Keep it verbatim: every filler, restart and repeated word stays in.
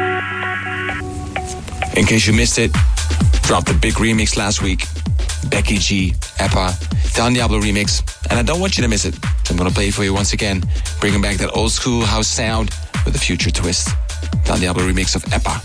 In case you missed it, dropped a big remix last week. Becky G, Eppa, Don Diablo remix. And I don't want you to miss it. So I'm going to play it for you once again. Bringing back that old school house sound with a future twist. Don Diablo remix of Eppa.